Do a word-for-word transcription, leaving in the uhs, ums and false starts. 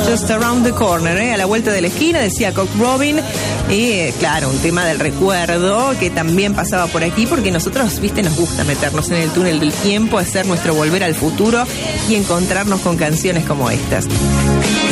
Just Around the Corner, ¿eh? A la vuelta de la esquina, decía Cock Robin. Y eh, claro, un tema del recuerdo que también pasaba por aquí, porque nosotros, viste, nos gusta meternos en el túnel del tiempo, hacer nuestro volver al futuro y encontrarnos con canciones como estas.